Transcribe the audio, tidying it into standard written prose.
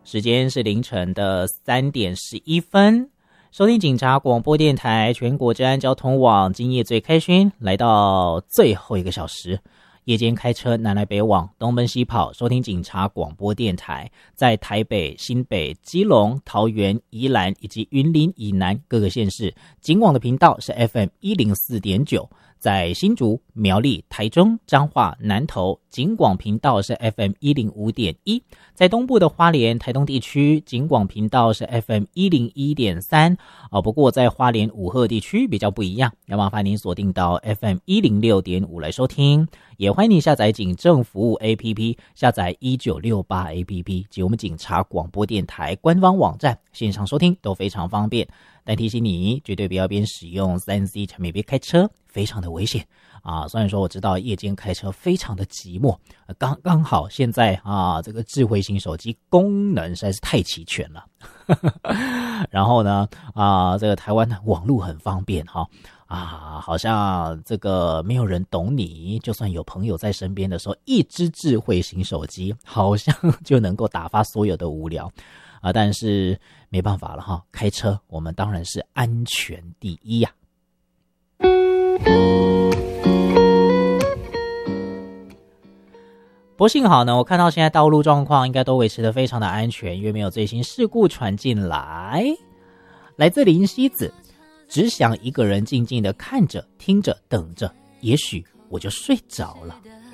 时间是凌晨的3:11，收听警察广播电台全国治安交通网，今夜最开心，来到最后一个小时。夜间开车南来北往，东奔西跑，收听警察广播电台，在台北、新北、基隆、桃园、宜兰以及云林以南各个县市，警广的频道是 FM104.9，在新竹、苗栗、台中、彰化、南投，警广频道是 FM105.1，在东部的花莲、台东地区，警广频道是 FM101.3，不过在花莲五鹤地区比较不一样，要麻烦您锁定到 FM106.5 来收听。也欢迎你下载警政服务 APP， 下载1968 APP 及我们警察广播电台官方网站，线上收听都非常方便。但提醒你，绝对不要边使用 3C 产品边开车，非常的危险啊！虽然说我知道夜间开车非常的寂寞，刚好现在这个智慧型手机功能实在是太齐全了。然后呢这个台湾的网络很方便好像这个没有人懂你，就算有朋友在身边的时候，一只智慧型手机好像就能够打发所有的无聊但是没办法了开车我们当然是安全第一呀。不过幸好呢，我看到现在道路状况应该都维持得非常的安全，因为没有最新事故传进来。来自林西子，只想一个人静静的看着、听着、等着，也许我就睡着了。